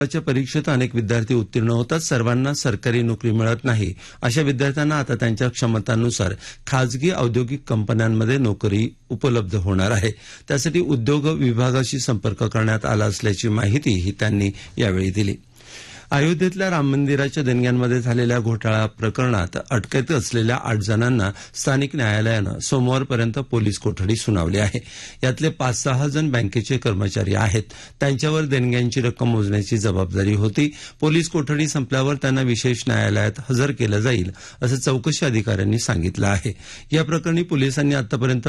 च्या परीक्षेत अनेक विद्यार्थी उत्तीर्ण होतात. सर्वांना सरकारी नोकरी मिळत नाही. अशा विद्यार्थ्यांना आता त्यांच्या क्षमतांनुसार खाजगी औद्योगिक कंपन्यांमध्ये नोकरी उपलब्ध होणार आहे. त्यासाठी उद्योग विभागाशी संपर्क करण्यात आला असल्याची माहितीही त्यांनी यावेळी दिली. अयोध्येतल्या राम मंदिराच्या देणग्यांमध्ये झालेल्या घोटाळा प्रकरणात अटकेत असलेल्या 8 जणांना स्थानिक न्यायालयानं सोमवारपर्यंत पोलीस कोठडी सुनावली आहे. यातले 5-6 जण बँकेचे कर्मचारी आहेत. त्यांच्यावर देणग्यांची रक्कम मोजण्याची जबाबदारी होती. पोलीस कोठडी संपल्यावर त्यांना विशेष न्यायालयात हजर केलं जाईल असं चौकशी अधिकाऱ्यांनी सांगितलं आहे. या प्रकरणी पोलिसांनी आतापर्यंत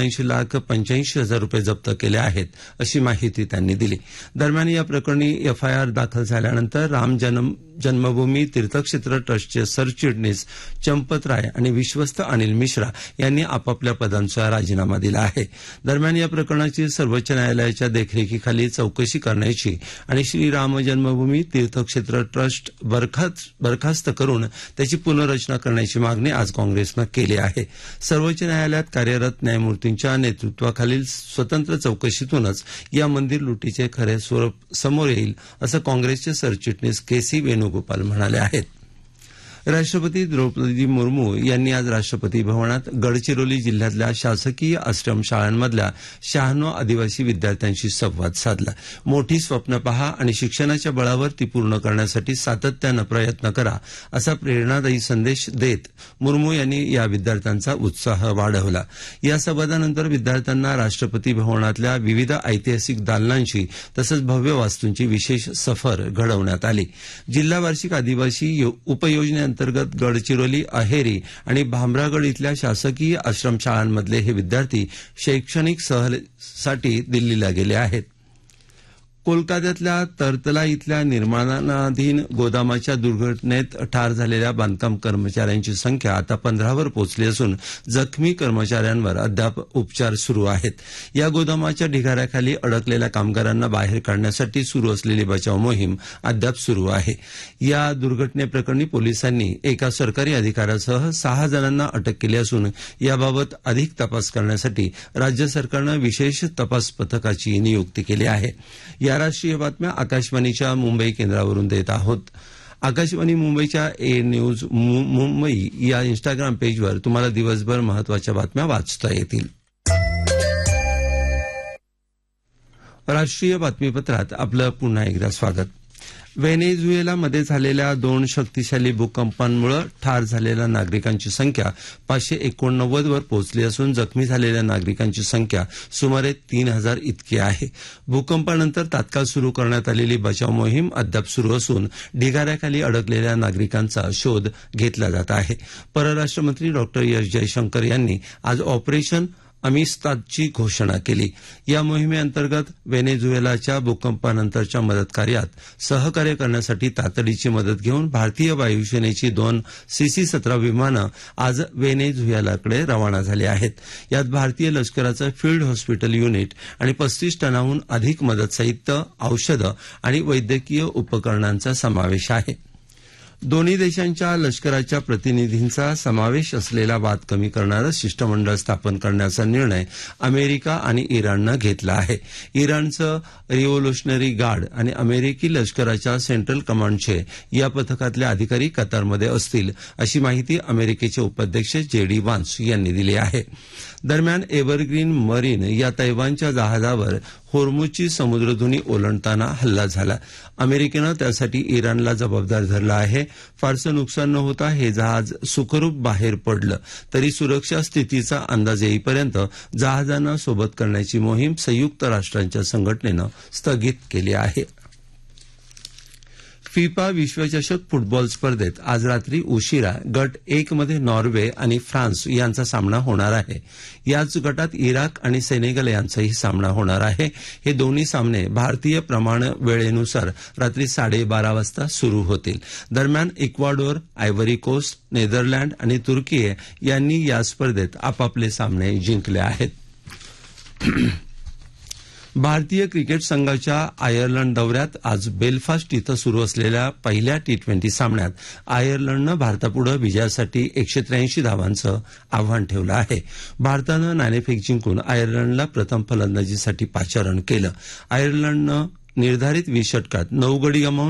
79,85,000 रुपये जप्त केले आहेत अशी माहिती त्यांनी दिली. दरम्यान या प्रकरणी एफआयआर दाखल झाल्यानंतर राम जन्मभूमी तीर्थक्षेत्र ट्रस्टचे सरचिटणीस चंपत राय आणि विश्वस्त अनिल मिश्रा यांनी आपापल्या पदांचा राजीनामा दिला आहे. दरम्यान या प्रकरणाची सर्वोच्च न्यायालयाच्या देखरेखीखाली चौकशी करण्याची आणि श्रीराम जन्मभूमी तीर्थक्षेत्र ट्रस्ट बरखास्त करून त्याची पुनर्रचना करण्याची मागणी आज काँग्रेसनं केली आहे. सर्वोच्च न्यायालयात कार्यरत न्यायमूर्तींच्या नेतृत्वाखालील स्वतंत्र चौकशीतूनच या मंदिर लुटीचे खरे स्वरूप समोर येईल असं काँग्रेसचे सरचिटणीस के.सी. वेणुगोपाल म्हणाले आहेत. राष्ट्रपती द्रौपदी मुर्मू यांनी आज राष्ट्रपती भवनात गडचिरोली जिल्ह्यातल्या शासकीय आश्रमशाळांमधल्या 96 आदिवासी विद्यार्थ्यांशी संवाद साधला. मोठी स्वप्न पहा आणि शिक्षणाच्या बळावर ती पूर्ण करण्यासाठी सातत्यानं प्रयत्न करा असा प्रेरणादायी संदेश देत मुर्मू यांनी या विद्यार्थ्यांचा उत्साह वाढवला. या संवादानंतर विद्यार्थ्यांना राष्ट्रपती भवनातल्या विविध ऐतिहासिक दालनांची तसंच भव्य वास्तूंची विशेष सफर घडवण्यात आली. जिल्हा वार्षिक आदिवासी उपयोजने अंतर्गत गडचिरोली, अहेरी आणि भामरागड इथल्या शासकीय आश्रमशाळांमधले हे विद्यार्थी शैक्षणिक सहलीसाठी दिल्लीला गेले आहेत. कोलकात्यातल्या तरतला इथल्या निर्माणाधीन गोदामाच्या दुर्घटनेत ठार झालेल्या बांधकाम कर्मचाऱ्यांची संख्या आता 15वर पोहोचली असून जखमी कर्मचाऱ्यांवर अद्याप उपचार सुरू आहेत. या गोदामाच्या ढिगाऱ्याखाली अडकलेल्या कामगारांना बाहेर काढण्यासाठी सुरू असलेली बचाव मोहीम अद्याप सुरू आहे. या दुर्घटनेप्रकरणी पोलिसांनी एका सरकारी अधिकाऱ्यासह 6 जणांना अटक केली असून याबाबत अधिक तपास करण्यासाठी राज्य सरकारनं विशेष तपास पथकाची नियुक्ती केली आहे. या राष्ट्रीय बातम्या आकाशवाणीच्या मुंबई केंद्रावरून देत आहोत. आकाशवाणी मुंबईच्या ए न्यूज मुंबई या इंस्टाग्राम पेजवर तुम्हाला दिवसभर महत्वाच्या बातम्या वाचता येतील. राष्ट्रीय बातमीपत्रात आपलं पुन्हा एकदा स्वागत. व्हेनेझुएलामध्ये झालेल्या 2 शक्तिशाली भूकंपांमुळे ठार झालेल्या नागरिकांची संख्या 589 वर पोहोचली असून जखमी झालेल्या नागरिकांची संख्या सुमारे 3000 इतकी आहे. भूकंपानंतर तात्काळ सुरू करण्यात आलेली बचाव मोहीम अद्याप सुरू असून ढिगाऱ्याखाली अडकलेल्या नागरिकांचा शोध घेतला जात आहे. परराष्ट्रमंत्री डॉ. एस जयशंकर यांनी आज ऑपरेशन अमिस्तादची घोषणा केली. या मोहिमेअंतर्गत व्हेनेझुएलाच्या भूकंपानंतरच्या मदत कार्यात सहकार्य करण्यासाठी तातडीची मदत घेऊन भारतीय वायुसेनेची 2 CC-17 विमानं आज व्हेनेझुएलाकडे रवाना झाली आहेत. यात भारतीय लष्कराचं फील्ड हॉस्पिटल युनिट आणि 35 टनाहून अधिक मदत साहित्य, औषधं आणि वैद्यकीय उपकरणांचा समावेश आहे. दोन्ही देशांच्या लष्कराच्या प्रतिनिधींचा समावेश असलेला वाद कमी करणारं शिष्टमंडळ स्थापन करण्याचा निर्णय अमेरिका आणि इराणनं घेतला आहे. इराणचं रिव्होल्युशनरी गार्ड आणि अमेरिकी लष्कराच्या सेंट्रल कमांडचे या पथकातले अधिकारी कतारमध्ये असतील अशी माहिती अमेरिकेचे उपाध्यक्ष JD व्हान्स यांनी दिली आहे. दरम्यान एव्हरग्रीन मरीन या तैवानच्या जहाजावर होर्मुझची समुद्रधुनी ओलांडताना हल्ला झाला. अमेरिकेनं त्यासाठी इराणला जबाबदार धरलं आहे. फारसं नुकसान न होता हे जहाज सुखरूप बाहेर पडलं तरी सुरक्षा स्थितीचा अंदाज येईपर्यंत जहाजांना सोबत करण्याची मोहीम संयुक्त राष्ट्रांच्या संघटनेनं स्थगित केली आहे. फिफा विश्वचषक फुटबॉल स्पर्धेत आज रात्री उशिरा गट 1 मध्ये नॉर्वे आणि फ्रान्स यांचा सामना होणार आहे. याच गटात इराक आणि सेनेगल यांचाही सामना होणार आहे. हे दोन्ही सामने भारतीय प्रमाण वेळेनुसार रात्री 12:30 वाजता सुरू होतील. दरम्यान इक्वाडोर, आयव्हरी कोस्ट, नेदरलँड आणि तुर्की यांनी या स्पर्धेत आपापले सामने जिंकले आहेत. भारतीय क्रिकेट संघाच्या आयर्लंड दौऱ्यात आज बेलफास्ट इथं सुरू असलेल्या पहिल्या T20 सामन्यात आयर्लंडनं भारतापुढे विजयासाठी 183 धावांचं आव्हान ठेवलं आहे. भारतानं नाणेफेक जिंकून आयर्लंडला प्रथम फलंदाजीसाठी पाचारण केलं. आयर्लंडनं निर्धारित 20 षटकात 9 गडी गमावून